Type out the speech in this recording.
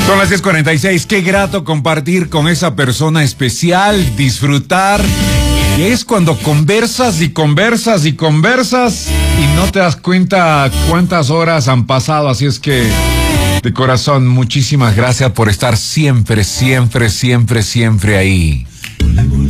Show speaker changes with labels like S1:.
S1: Son las 10:46. Qué grato compartir con esa persona especial, disfrutar. Y es cuando conversas y conversas y conversas y no te das cuenta cuántas horas han pasado. Así es que, de corazón, muchísimas gracias por estar siempre, siempre, siempre, siempre ahí.